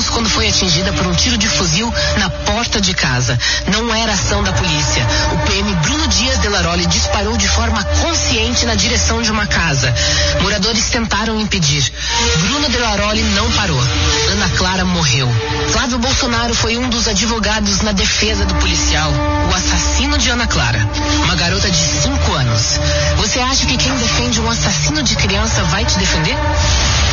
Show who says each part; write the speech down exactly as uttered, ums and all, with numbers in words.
Speaker 1: segundos quando foi atingida por um tiro de fuzil na porta de casa. Não era ação da polícia. O P M Bruno Dias de Laroli disparou de forma consciente na direção de uma casa. Moradores tentaram impedir. Bruno de Laroli não parou. Ana Clara morreu. Flávio Bolsonaro foi um dos advogados na defesa do policial, o assassino de Ana Clara, uma garota de cinco anos. Você acha que quem defende um assassino de criança vai te defender?